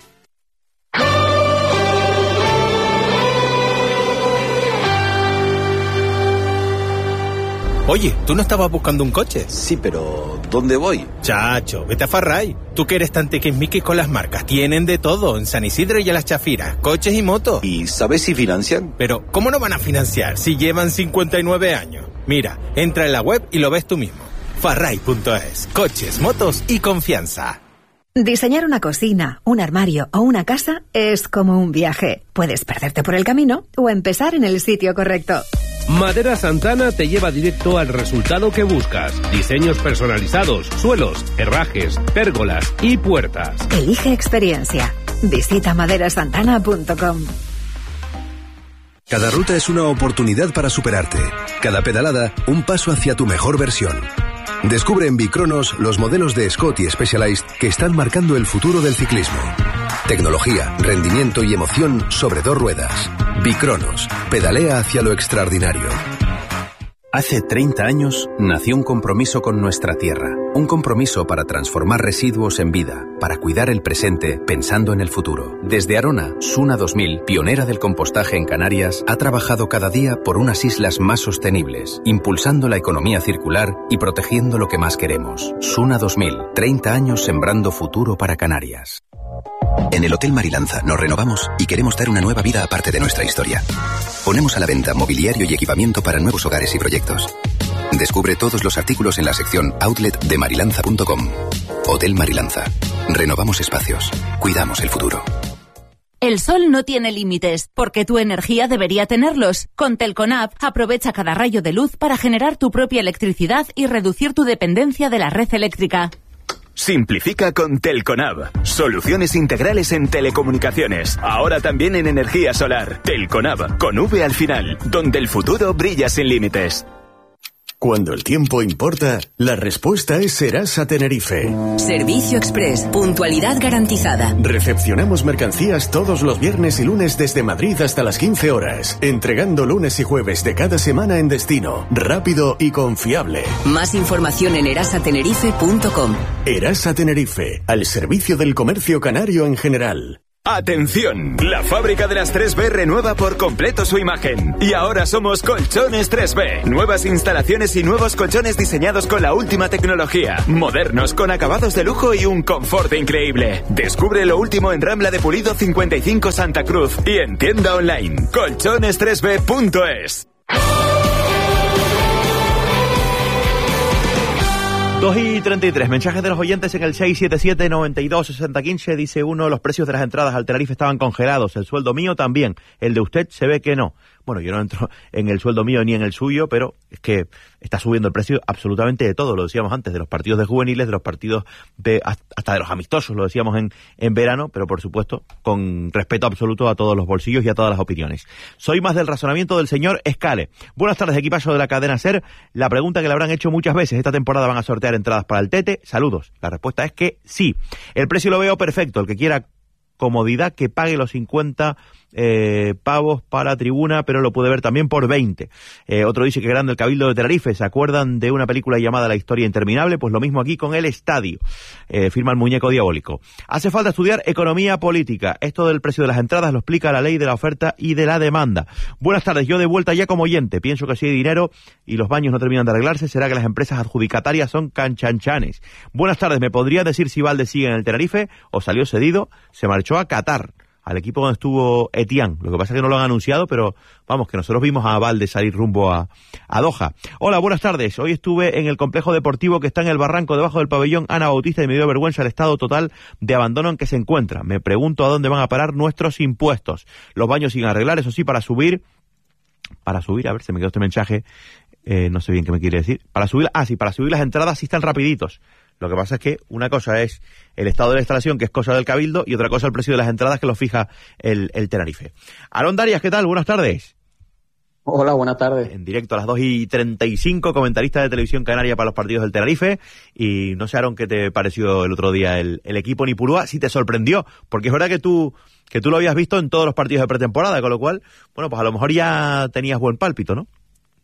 Oye, ¿tú no estabas buscando un coche? Sí, pero ¿dónde voy? Chacho, vete a Farray. Tú que eres tan tiquismiquis con las marcas. Tienen de todo, en San Isidro y en Las Chafiras. Coches y motos. ¿Y sabes si financian? Pero, ¿cómo no van a financiar si llevan 59 años? Mira, entra en la web y lo ves tú mismo. Farray.es. Coches, motos y confianza. Diseñar una cocina, un armario o una casa es como un viaje. Puedes perderte por el camino o empezar en el sitio correcto. Madera Santana te lleva directo al resultado que buscas. Diseños personalizados, suelos, herrajes, pérgolas y puertas. Elige experiencia. Visita maderasantana.com. Cada ruta es una oportunidad para superarte. Cada pedalada, un paso hacia tu mejor versión. Descubre en Bicronos los modelos de Scott y Specialized que están marcando el futuro del ciclismo. Tecnología, rendimiento y emoción sobre 2 ruedas. Bicronos, pedalea hacia lo extraordinario. Hace 30 años nació un compromiso con nuestra tierra. Un compromiso para transformar residuos en vida, para cuidar el presente pensando en el futuro. Desde Arona, Suna 2000, pionera del compostaje en Canarias, ha trabajado cada día por unas islas más sostenibles, impulsando la economía circular y protegiendo lo que más queremos. Suna 2000, 30 años sembrando futuro para Canarias. En el Hotel Marilanza nos renovamos y queremos dar una nueva vida aparte de nuestra historia. Ponemos a la venta mobiliario y equipamiento para nuevos hogares y proyectos. Descubre todos los artículos en la sección Outlet de marilanza.com. Hotel Marilanza. Renovamos espacios. Cuidamos el futuro. El sol no tiene límites, porque tu energía debería tenerlos. Con Telconab, aprovecha cada rayo de luz para generar tu propia electricidad y reducir tu dependencia de la red eléctrica. Simplifica con Telconab. Soluciones integrales en telecomunicaciones. Ahora también en energía solar. Telconab, con V al final, donde el futuro brilla sin límites. Cuando el tiempo importa, la respuesta es Serasa Tenerife. Servicio Express, puntualidad garantizada. Recepcionamos mercancías todos los viernes y lunes desde Madrid hasta las 15 horas, entregando lunes y jueves de cada semana en destino, rápido y confiable. Más información en erasatenerife.com. Erasa Tenerife, al servicio del comercio canario en general. ¡Atención! La fábrica de las 3B renueva por completo su imagen. Y ahora somos Colchones 3B. Nuevas instalaciones y nuevos colchones diseñados con la última tecnología. Modernos, con acabados de lujo y un confort increíble. Descubre lo último en Rambla de Pulido 55 Santa Cruz y en tienda online. Colchones3b.es. 2:33, mensajes de los oyentes en el 677-92-6015. Dice uno, los precios de las entradas al Tenerife estaban congelados, el sueldo mío también, el de usted se ve que no. Bueno, yo no entro en el sueldo mío ni en el suyo, pero es que está subiendo el precio absolutamente de todo, lo decíamos antes, de los partidos de juveniles, de los partidos hasta de los amistosos, lo decíamos en verano, pero por supuesto con respeto absoluto a todos los bolsillos y a todas las opiniones. Soy más del razonamiento del señor Escale. Buenas tardes, equipazo de la cadena SER. La pregunta que le habrán hecho muchas veces, ¿esta temporada van a sortear entradas para el Tete? Saludos. La respuesta es que sí. El precio lo veo perfecto, el que quiera comodidad que pague los 50 pavos para tribuna, pero lo puede ver también por 20. Otro dice que grande el Cabildo de Tenerife. ¿Se acuerdan de una película llamada La Historia Interminable? Pues lo mismo aquí con el estadio. Firma el muñeco diabólico. Hace falta estudiar economía política. Esto del precio de las entradas lo explica la ley de la oferta y de la demanda. Buenas tardes, yo de vuelta ya como oyente. Pienso que si hay dinero y los baños no terminan de arreglarse, será que las empresas adjudicatarias son canchanchanes. Buenas tardes, ¿me podría decir si Valde sigue en el Tenerife o salió cedido? Se marchó a Qatar. al equipo donde estuvo Etienne. Lo que pasa es que no lo han anunciado, pero vamos, que nosotros vimos a Valde salir rumbo a Doha. Hola, buenas tardes. Hoy estuve en el complejo deportivo que está en el barranco debajo del pabellón Ana Bautista y me dio vergüenza el estado total de abandono en que se encuentra. Me pregunto a dónde van a parar nuestros impuestos. Los baños sin arreglar, eso sí, para subir, a ver, se me quedó este mensaje, no sé bien qué me quiere decir. Para subir las entradas sí están rapiditos. Lo que pasa es que una cosa es el estado de la instalación, que es cosa del Cabildo, y otra cosa el precio de las entradas, que lo fija el Tenerife. Aarón Darias, ¿qué tal? Buenas tardes. Hola, buenas tardes. En directo a las 2:35, comentarista de Televisión Canaria para los partidos del Tenerife. Y no sé, Aarón, ¿qué te pareció el otro día el equipo en Ipurúa? Si te sorprendió, porque es verdad que tú lo habías visto en todos los partidos de pretemporada, con lo cual, bueno, pues a lo mejor ya tenías buen pálpito, ¿no?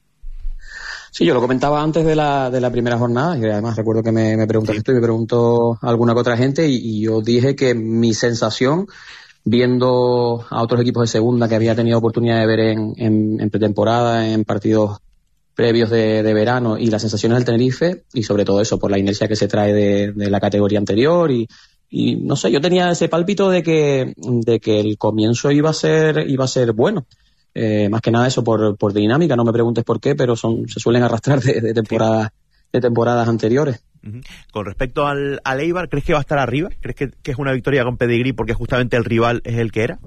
Sí, yo lo comentaba antes de la primera jornada, y además recuerdo que me preguntaste esto y me preguntó alguna que otra gente, y yo dije que mi sensación, viendo a otros equipos de segunda que había tenido oportunidad de ver en pretemporada, en partidos previos de verano, y las sensaciones del Tenerife, y sobre todo eso, por la inercia que se trae de la categoría anterior, y no sé, yo tenía ese pálpito de que el comienzo iba a ser bueno. Más que nada eso por dinámica, no me preguntes por qué, pero se suelen arrastrar de temporadas anteriores. Uh-huh. Con respecto al Eibar, ¿crees que va a estar arriba? ¿Crees que es una victoria con pedigrí porque justamente el rival es el que era?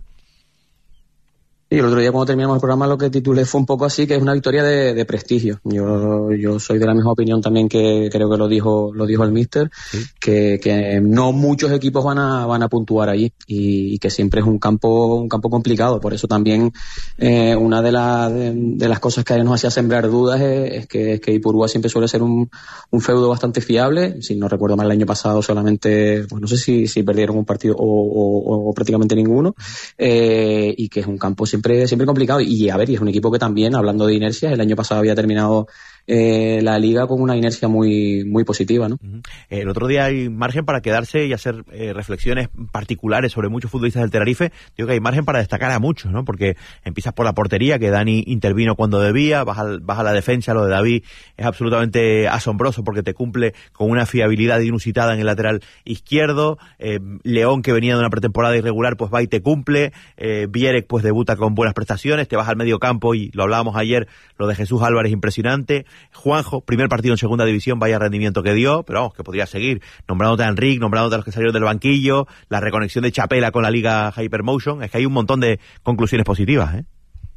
Sí, el otro día cuando terminamos el programa lo que titulé fue un poco así, que es una victoria de prestigio. Yo soy de la misma opinión también, que creo que lo dijo el míster, ¿sí? que no muchos equipos van a puntuar allí, y que siempre es un campo complicado. Por eso también una de las cosas que nos hacía sembrar dudas es que Ipurúa siempre suele ser un feudo bastante fiable. Si no recuerdo mal, el año pasado solamente, pues no sé si perdieron un partido o prácticamente ninguno, y que es un campo siempre complicado, y a ver, y es un equipo que también, hablando de inercias, el año pasado había terminado la liga con una inercia muy muy positiva, ¿no? El otro día hay margen para quedarse y hacer reflexiones particulares sobre muchos futbolistas del Tenerife. Digo que hay margen para destacar a muchos, ¿no? Porque empiezas por la portería, que Dani intervino cuando debía, vas a la defensa. Lo de David es absolutamente asombroso porque te cumple con una fiabilidad inusitada en el lateral izquierdo. León, que venía de una pretemporada irregular, pues va y te cumple. Vierek, pues debuta con buenas prestaciones. Te vas al medio campo y lo hablábamos ayer, lo de Jesús Álvarez, impresionante. Juanjo, primer partido en segunda división, vaya rendimiento que dio, pero vamos, que podría seguir nombrándote a Enrique, nombrándote a los que salieron del banquillo, la reconexión de Chapela con la liga Hypermotion. Es que hay un montón de conclusiones positivas, ¿eh?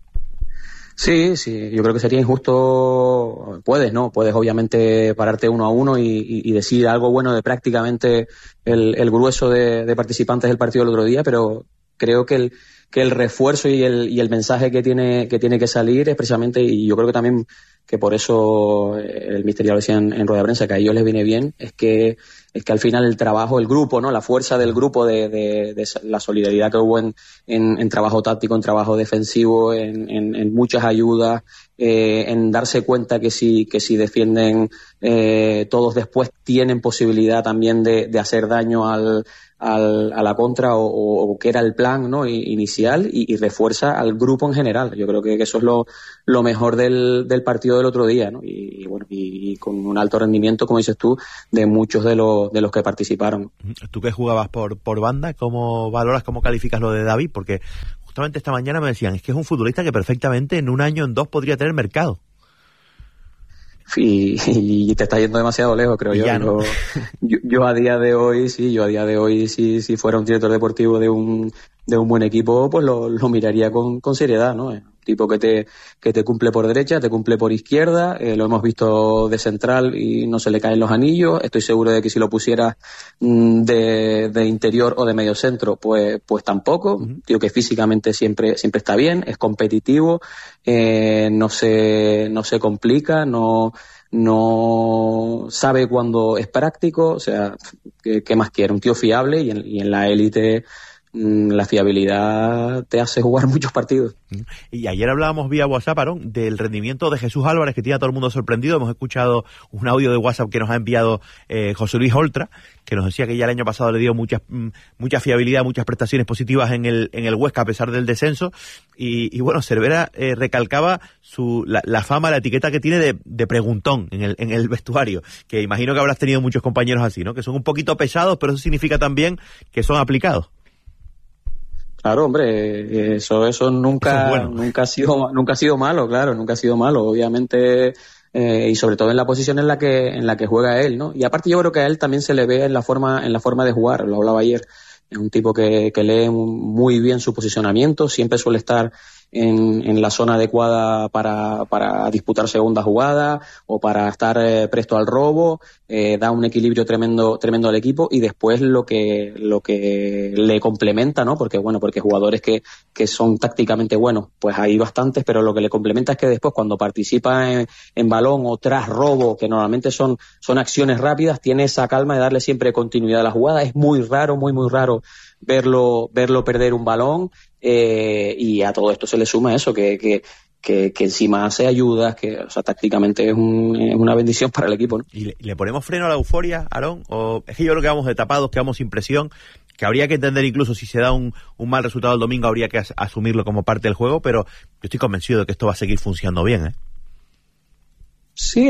Sí, yo creo que sería injusto. Puedes obviamente pararte 1-1 y decir algo bueno de prácticamente el grueso de participantes del partido del otro día, pero creo que el refuerzo y el mensaje que tiene que salir es precisamente, y yo creo que también que por eso el míster ya lo decía en rueda de prensa, que a ellos les viene bien, es que al final el trabajo, el grupo, ¿no? La fuerza del grupo, de la solidaridad que hubo en trabajo táctico, en trabajo defensivo, en muchas ayudas, en darse cuenta que si defienden todos después tienen posibilidad también de hacer daño a la contra, o que era el plan, ¿no? inicial, y refuerza al grupo en general. Yo creo que eso es lo mejor del partido del otro día, ¿no? Y bueno, y con un alto rendimiento, como dices tú, de muchos de los que participaron. Tú que jugabas por banda, ¿cómo valoras, cómo calificas lo de David? Porque justamente esta mañana me decían, es que es un futbolista que perfectamente en un año, en dos, podría tener mercado. Y te está yendo demasiado lejos, creo yo. ¿No? Yo a día de hoy, si fuera un director deportivo de un buen equipo, pues lo miraría con seriedad, ¿no? Un tipo que te cumple por derecha, te cumple por izquierda, lo hemos visto de central y no se le caen los anillos. Estoy seguro de que si lo pusieras de interior o de medio centro, pues tampoco. Uh-huh. Tío que físicamente siempre está bien, es competitivo, no se complica, no sabe cuando es práctico. O sea, ¿qué más quiere? Un tío fiable, y en la élite la fiabilidad te hace jugar muchos partidos. Y ayer hablábamos vía WhatsApp, Aarón, del rendimiento de Jesús Álvarez, que tiene a todo el mundo sorprendido. Hemos escuchado un audio de WhatsApp que nos ha enviado José Luis Oltra, que nos decía que ya el año pasado le dio mucha fiabilidad, muchas prestaciones positivas en el Huesca a pesar del descenso. Y bueno, Cervera recalcaba la fama, la etiqueta que tiene de preguntón en el vestuario, que imagino que habrás tenido muchos compañeros así, ¿no? Que son un poquito pesados, pero eso significa también que son aplicados. Claro, hombre, eso nunca ha sido malo, claro, nunca ha sido malo, obviamente, y sobre todo en la posición en la que juega él, ¿no? Y aparte yo creo que a él también se le ve en la forma de jugar, lo hablaba ayer, es un tipo que lee muy bien su posicionamiento, siempre suele estar en la zona adecuada para disputar segunda jugada o para estar presto al robo, da un equilibrio tremendo al equipo, y después lo que le complementa, ¿no? Porque jugadores que son tácticamente buenos, pues hay bastantes, pero lo que le complementa es que después cuando participa en balón o tras robo, que normalmente son acciones rápidas, tiene esa calma de darle siempre continuidad a la jugada. Es muy raro, muy raro verlo perder un balón, y a todo esto se le suma eso, que encima hace ayudas, tácticamente es una bendición para el equipo, ¿no? ¿Y le ponemos freno a la euforia, Aarón? ¿O es que yo creo que vamos de tapados, que vamos sin presión, que habría que entender incluso si se da un mal resultado el domingo, habría que asumirlo como parte del juego, pero yo estoy convencido de que esto va a seguir funcionando bien, ¿eh? Sí,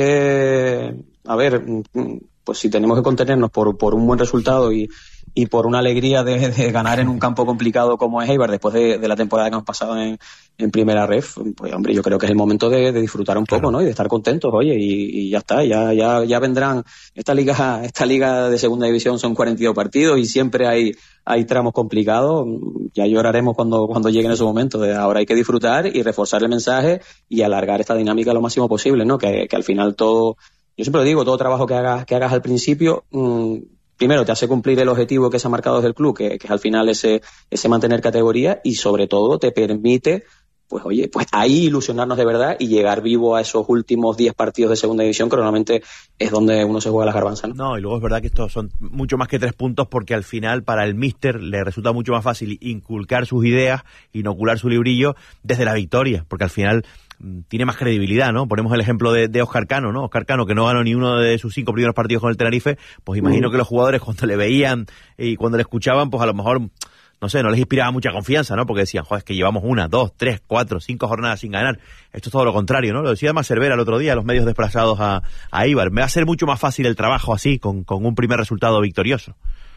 pues si tenemos que contenernos por un buen resultado y por una alegría de ganar en un campo complicado como es Eibar después de la temporada que hemos pasado en primera ref, pues hombre, yo creo que es el momento de disfrutar un poco, ¿no? Y de estar contentos, oye, y ya está, ya vendrán. Esta liga de segunda división son 42 partidos y siempre hay tramos complicados. Ya lloraremos cuando lleguen esos momentos. Ahora hay que disfrutar y reforzar el mensaje y alargar esta dinámica lo máximo posible, ¿no? Que al final todo, yo siempre lo digo, todo trabajo que hagas al principio, primero te hace cumplir el objetivo que se ha marcado desde el club, que es al final ese mantener categoría, y sobre todo te permite, pues ahí ilusionarnos de verdad y llegar vivo a esos últimos 10 partidos de segunda división, que normalmente es donde uno se juega las garbanzas, ¿no? No, y luego es verdad que estos son mucho más que 3 puntos, porque al final para el míster le resulta mucho más fácil inculcar sus ideas, inocular su librillo desde la victoria, porque al final tiene más credibilidad, ¿no? Ponemos el ejemplo de Óscar Cano, ¿no? Óscar Cano, que no ganó ni uno de sus 5 primeros partidos con el Tenerife, pues imagino que los jugadores cuando le veían y cuando le escuchaban, pues a lo mejor, no sé, no les inspiraba mucha confianza, ¿no? Porque decían, joder, es que llevamos 1, 2, 3, 4, 5 jornadas sin ganar. Esto es todo lo contrario, ¿no? Lo decía más Cervera el otro día, los medios desplazados a Eibar. Me va a ser mucho más fácil el trabajo así, con un primer resultado victorioso.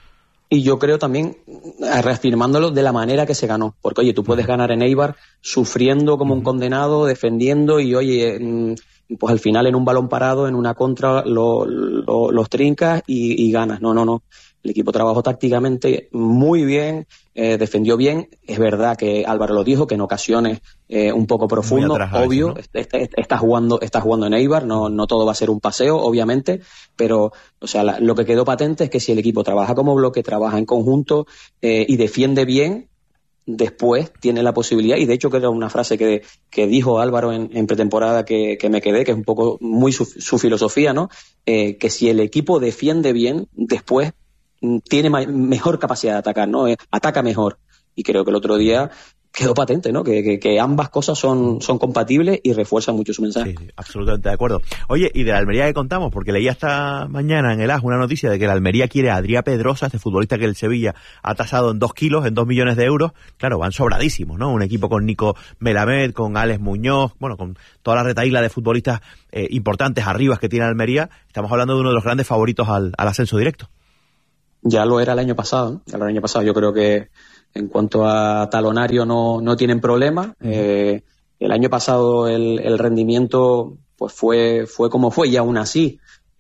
Y yo creo también, reafirmándolo de la manera que se ganó. Porque, oye, tú puedes ganar en Eibar sufriendo como un condenado, defendiendo y, oye, pues al final en un balón parado, en una contra, los trincas y ganas. No. El equipo trabajó tácticamente muy bien, defendió bien. Es verdad que Álvaro lo dijo, que en ocasiones un poco profundo, obvio, veces, ¿no? Está jugando en Eibar, no todo va a ser un paseo, obviamente, pero o sea, lo que quedó patente es que si el equipo trabaja como bloque, trabaja en conjunto y defiende bien, después tiene la posibilidad, y de hecho que era una frase que dijo Álvaro en pretemporada que me quedé, que es un poco muy su filosofía, ¿no? Que si el equipo defiende bien, después tiene mejor capacidad de atacar, ¿no? Ataca mejor. Y creo que el otro día quedó patente, ¿no? Que ambas cosas son compatibles y refuerzan mucho su mensaje. Sí, absolutamente de acuerdo. Oye, y de la Almería que contamos, porque leía esta mañana en el AS una noticia de que la Almería quiere a Adrià Pedrosa, este futbolista que el Sevilla ha tasado en 2 kilos, en 2 millones de euros. Claro, van sobradísimos, ¿no? Un equipo con Nico Melamed, con Alex Muñoz, bueno, con toda la retahíla de futbolistas importantes arriba que tiene Almería. Estamos hablando de uno de los grandes favoritos al ascenso directo. Ya lo era el año pasado, ¿no? Yo creo que en cuanto a talonario no tienen problema. El año pasado el rendimiento pues fue como fue, y aún así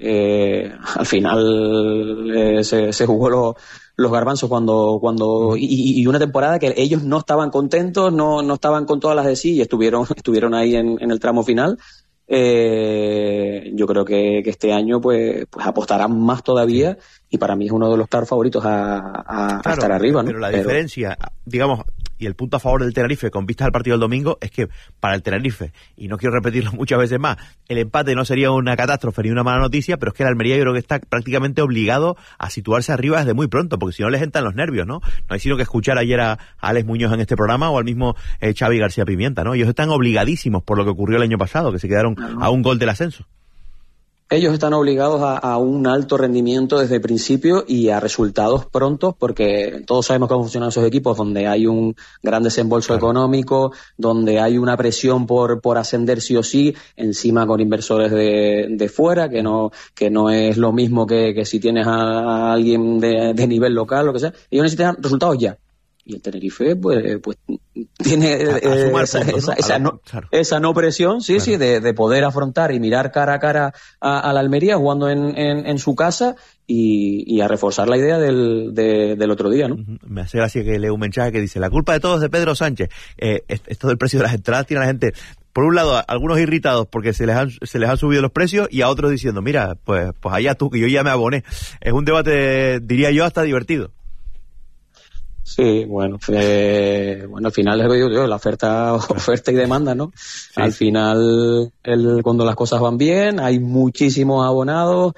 al final se jugó los garbanzos cuando y una temporada que ellos no estaban contentos, no estaban con todas las de sí, y estuvieron ahí en el tramo final. Yo creo que este año pues apostarán más todavía, y para mí es uno de los claros favoritos a estar arriba, ¿no? Pero la diferencia, digamos, y el punto a favor del Tenerife con vistas al partido del domingo, es que para el Tenerife, y no quiero repetirlo muchas veces más, el empate no sería una catástrofe ni una mala noticia, pero es que el Almería yo creo que está prácticamente obligado a situarse arriba desde muy pronto, porque si no les entran los nervios, ¿no? No hay sino que escuchar ayer a Alex Muñoz en este programa, o al mismo Xavi García Pimienta, ¿no? Ellos están obligadísimos por lo que ocurrió el año pasado, que se quedaron a un gol del ascenso. Ellos están obligados a un alto rendimiento desde el principio y a resultados prontos, porque todos sabemos cómo funcionan esos equipos, donde hay un gran desembolso económico, donde hay una presión por ascender sí o sí, encima con inversores de fuera, que no es lo mismo que si tienes a alguien de nivel local, lo que sea. Ellos necesitan resultados ya. Y el Tenerife, pues tiene esa no presión, sí, de poder afrontar y mirar cara a cara a la Almería jugando en su casa y a reforzar la idea del otro día, ¿no? Me hace gracia que leo un mensaje que dice: la culpa de todo es de Pedro Sánchez. Esto del precio de las entradas tiene a la gente, por un lado, algunos irritados porque se les han subido los precios, y a otros diciendo, mira, pues allá tú, que yo ya me aboné. Es un debate, diría yo, hasta divertido. Sí, bueno, al final les digo yo, la oferta y demanda, ¿no? Sí. Al final, cuando las cosas van bien, hay muchísimos abonados,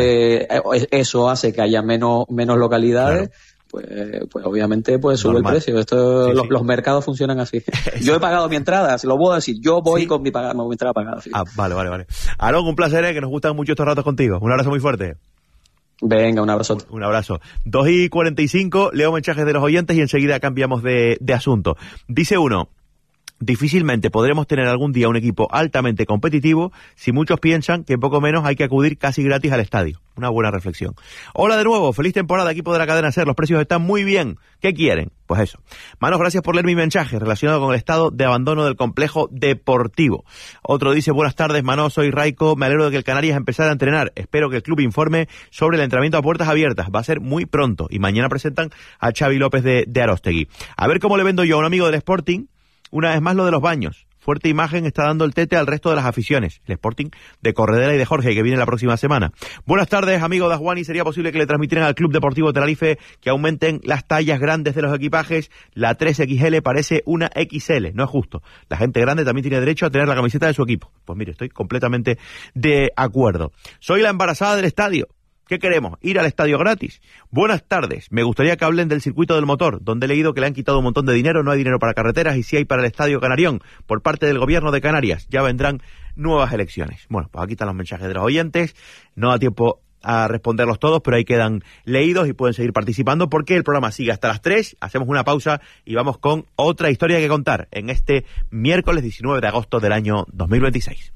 eso hace que haya menos localidades. Claro. Pues obviamente sube el precio. Los mercados funcionan así. Yo he pagado mi entrada, se lo puedo decir, yo voy con mi entrada pagada. Sí. Vale. Aaron, un placer, que nos gustan mucho estos ratos contigo. Un abrazo muy fuerte. Venga, un abrazo. Un abrazo. 2:45, leo mensajes de los oyentes y enseguida cambiamos de asunto. Dice uno: difícilmente podremos tener algún día un equipo altamente competitivo si muchos piensan que poco menos hay que acudir casi gratis al estadio. Una buena reflexión. Hola de nuevo, feliz temporada, equipo de la cadena SER, los precios están muy bien. ¿Qué quieren? Pues eso. Manos, gracias por leer mi mensaje relacionado con el estado de abandono del complejo deportivo. Otro dice: buenas tardes, Manos, soy Raico, me alegro de que el Canarias empezara a entrenar. Espero que el club informe sobre el entrenamiento a puertas abiertas. Va a ser muy pronto. Y mañana presentan a Xavi López de Aróstegui. A ver cómo le vendo yo a un amigo del Sporting. Una vez más lo de los baños. Fuerte imagen está dando el tete al resto de las aficiones. El Sporting de Corredera y de Jorge, que viene la próxima semana. Buenas tardes, amigo de Ajuani. ¿Sería posible que le transmitieran al Club Deportivo Tenerife que aumenten las tallas grandes de los equipajes? La 3XL parece una XL. No es justo. La gente grande también tiene derecho a tener la camiseta de su equipo. Pues mire, estoy completamente de acuerdo. Soy la embarazada del estadio. ¿Qué queremos? ¿Ir al estadio gratis? Buenas tardes. Me gustaría que hablen del circuito del motor, donde he leído que le han quitado un montón de dinero, no hay dinero para carreteras y sí hay para el Estadio Canarión, por parte del gobierno de Canarias. Ya vendrán nuevas elecciones. Bueno, pues aquí están los mensajes de los oyentes. No da tiempo a responderlos todos, pero ahí quedan leídos y pueden seguir participando porque el programa sigue hasta las 3. Hacemos una pausa y vamos con otra historia que contar en este miércoles 19 de agosto del año 2026.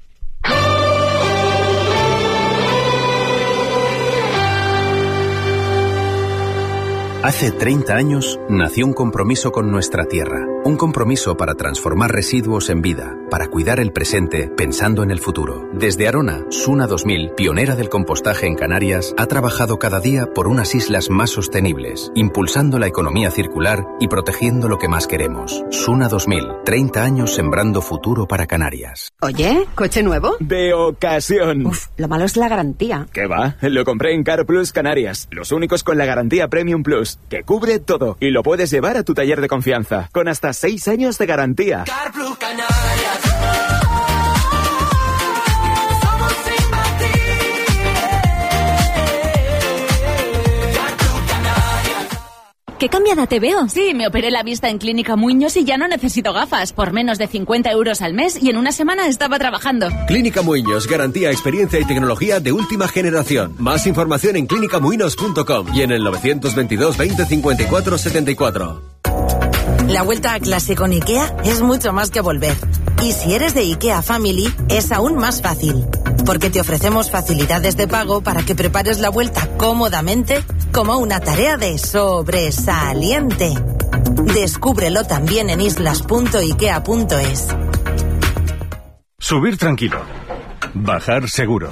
Hace 30 años nació un compromiso con nuestra tierra, un compromiso para transformar residuos en vida, para cuidar el presente pensando en el futuro. Desde Arona, Suna 2000, pionera del compostaje en Canarias, ha trabajado cada día por unas islas más sostenibles, impulsando la economía circular y protegiendo lo que más queremos. Suna 2000, 30 años sembrando futuro para Canarias. Oye, ¿coche nuevo? De ocasión. Uf, lo malo es la garantía. ¿Qué va? Lo compré en Car Plus Canarias, los únicos con la garantía Premium Plus, que cubre todo y lo puedes llevar a tu taller de confianza con hasta 6 años de garantía. Car Plus Canarias. ¿Qué cambiada te veo? Sí, me operé la vista en Clínica Muñoz y ya no necesito gafas. Por menos de 50 euros al mes y en una semana estaba trabajando. Clínica Muñoz, garantía, experiencia y tecnología de última generación. Más información en clinicamuinos.com y en el 922 20 54 74. La vuelta a clase con IKEA es mucho más que volver. Y si eres de IKEA Family, es aún más fácil. Porque te ofrecemos facilidades de pago para que prepares la vuelta cómodamente como una tarea de sobresaliente. Descúbrelo también en islas.ikea.es. Subir tranquilo. Bajar seguro.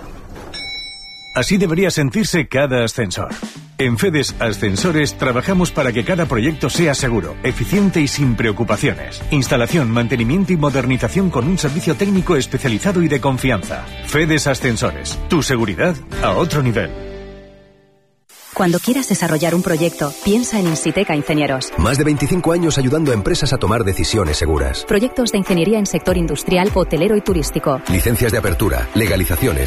Así debería sentirse cada ascensor. En FEDES Ascensores trabajamos para que cada proyecto sea seguro, eficiente y sin preocupaciones. Instalación, mantenimiento y modernización con un servicio técnico especializado y de confianza. FEDES Ascensores. Tu seguridad a otro nivel. Cuando quieras desarrollar un proyecto, piensa en Insiteca Ingenieros. Más de 25 años ayudando a empresas a tomar decisiones seguras. Proyectos de ingeniería en sector industrial, hotelero y turístico. Licencias de apertura, legalizaciones,